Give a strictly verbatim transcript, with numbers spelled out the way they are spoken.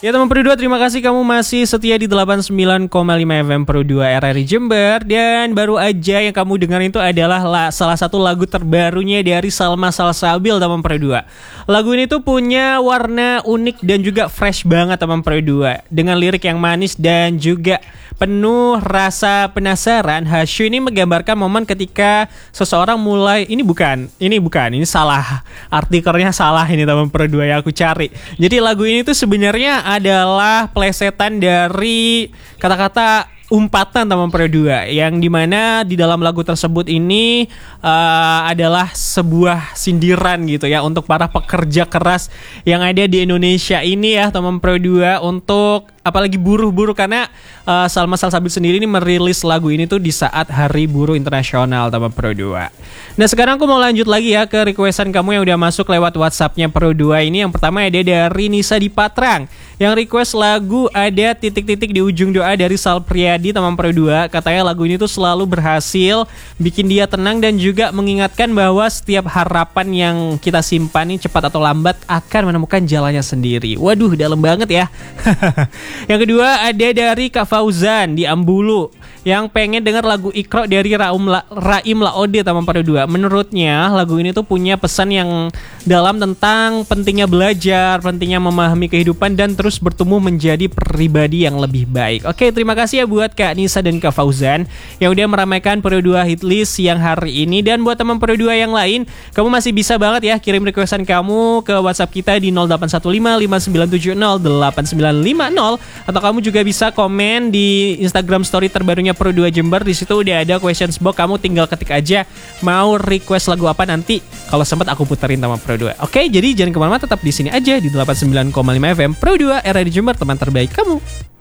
Ya teman Pro dua, terima kasih kamu masih setia di delapan puluh sembilan koma lima F M Pro dua R R I Jember. Dan baru aja yang kamu dengar itu adalah la, salah satu lagu terbarunya dari Salma Salsabil teman Pro dua. Lagu ini tuh punya warna unik dan juga fresh banget teman Pro dua, dengan lirik yang manis dan juga penuh rasa penasaran. Hasyu ini menggambarkan momen ketika seseorang mulai, ini bukan, ini bukan, ini salah, artikelnya salah ini teman Pro dua yang aku cari. Jadi lagu ini tuh sebenarnya adalah plesetan dari kata-kata umpatan teman Pro dua, yang dimana di dalam lagu tersebut ini uh, adalah sebuah sindiran gitu ya untuk para pekerja keras yang ada di Indonesia ini ya teman Pro dua, untuk apalagi buruh-buruh, karena uh, Salma Salsabil sendiri ini merilis lagu ini tuh di saat Hari Buruh Internasional teman Pro dua. Nah sekarang aku mau lanjut lagi ya ke requestan kamu yang udah masuk lewat WhatsAppnya Pro dua ini. Yang pertama ada dari Nisa di Patrang yang request lagu ada titik-titik di ujung doa dari Sal Priadi teman Pro dua. Katanya lagu ini tuh selalu berhasil bikin dia tenang dan juga mengingatkan bahwa setiap harapan yang kita simpan ini cepat atau lambat akan menemukan jalannya sendiri. Waduh, dalam banget ya. Yang kedua ada dari Kak Fauzan di Ambulu yang pengen denger lagu Iqra dari Raum La, Raim Laode teman Pro dua. Menurutnya lagu ini tuh punya pesan yang dalam tentang pentingnya belajar, pentingnya memahami kehidupan dan terus bertumbuh menjadi pribadi yang lebih baik. Oke, terima kasih ya buat Kak Nisa dan Kak Fauzan yang udah meramaikan Pro dua Hitlist siang hari ini. Dan buat teman Pro dua yang lain, kamu masih bisa banget ya kirim requestan kamu ke WhatsApp kita di nol delapan satu lima lima sembilan tujuh nol delapan sembilan lima nol, atau kamu juga bisa komen di Instagram story terbarunya Pro dua Jember. Di situ udah ada questions box, kamu tinggal ketik aja mau request lagu apa, nanti kalau sempat aku puterin sama Pro dua. Oke, jadi jangan kemana-mana, tetap di sini aja di delapan puluh sembilan koma lima F M Pro dua R R I Jember, teman terbaik kamu.